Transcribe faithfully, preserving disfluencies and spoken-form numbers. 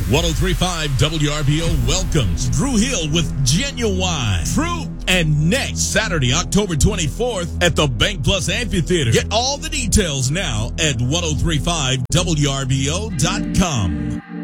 ten thirty-five W R B O welcomes Drew Hill with Genuine Fruit and next Saturday, October twenty-fourth at the Bank Plus Amphitheater. Get all the details now at ten thirty-five W R B O dot com.